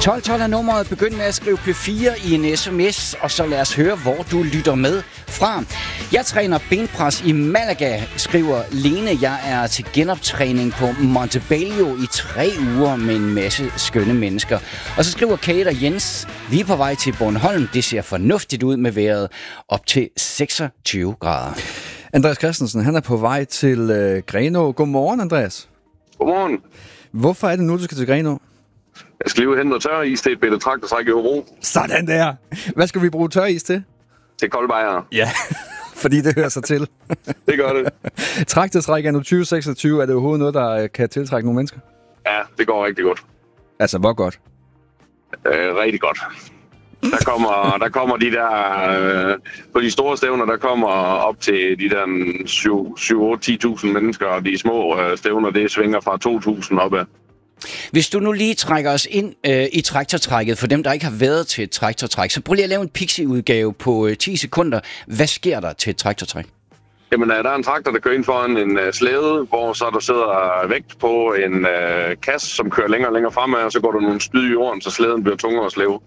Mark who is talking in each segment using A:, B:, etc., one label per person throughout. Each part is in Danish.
A: 1212 er nummeret. Begynd med at skrive P4 i en sms, og så lad os høre, hvor du lytter med fra. Jeg træner benpres i Malaga, skriver Lene. Jeg er til genoptræning på Montebello i 3 uger med en masse skønne mennesker. Og så skriver Kate og Jens, vi er på vej til Bornholm. Det ser fornuftigt ud med vejret op til 26 grader.
B: Andreas Christensen, han er på vej til Grenaa. Godmorgen, Andreas.
C: Godmorgen.
B: Hvorfor er det nu, du skal til Grenaa?
C: Jeg skal lige hen og tørre is til et bedre traktortræk i Hobro.
B: Sådan der. Hvad skal vi bruge tørre is til?
C: Til koldbejere.
B: Ja, fordi det hører sig til.
C: Det gør det.
B: Traktortræk er nu 2026. Er det overhovedet noget, der kan tiltrække nogle mennesker?
C: Ja, det går rigtig godt.
B: Altså, hvor godt?
C: Rigtig godt. Der kommer de der... på de store stævner, der kommer op til de der 7-10.000 mennesker, og de små stævner, det svinger fra 2.000 opad.
A: Hvis du nu lige trækker os ind i traktortrækket, for dem, der ikke har været til et traktortræk, så prøv lige at lave en pixie-udgave på 10 sekunder. Hvad sker der til et traktortræk?
C: Jamen, der er en traktor, der kører ind foran en slæde, hvor så der sidder vægt på en kasse, som kører længere og længere fremad, og så går der nogle spyd i jorden, så slæden bliver tungere at slæve.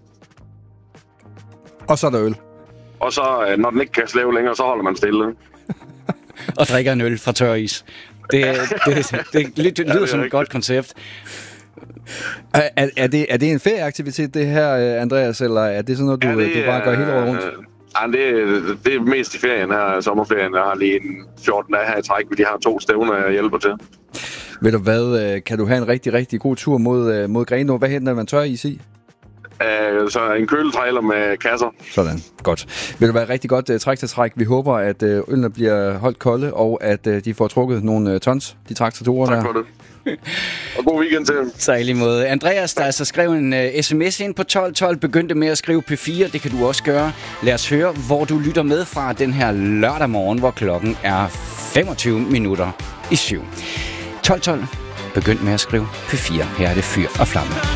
B: Og så er der øl.
C: Og så, når den ikke kan slæve længere, så holder man stille.
A: Og drikker en øl fra tør is. Det lyder som et godt koncept.
B: Er det en ferieaktivitet, det her, Andreas, eller er det sådan noget, du bare gør hele året rundt?
C: Det er mest i ferien her, sommerferien. Jeg har lige en 14 dage her i træk, hvor de har 2 stævner, jeg hjælper til.
B: Ved du hvad, kan du have en rigtig, rigtig god tur mod Grenaa? Hvad henter man tør is i?
C: Så en køletrailer med kasser.
B: Sådan, godt. Vil det være rigtig godt traktortræk? Vi håber, at ølene bliver holdt kolde, og at de får trukket nogle tons, de traktorer der.
C: Tak for det. Og god weekend til.
A: Så i lige måde. Andreas, der altså skrev en sms ind på 1212, begyndte med at skrive P4. Det kan du også gøre. Lad os høre, hvor du lytter med fra den her lørdag morgen, hvor klokken er 25 minutter i 7. 1212, begynd med at skrive P4. Her er det Fyr og Flamme.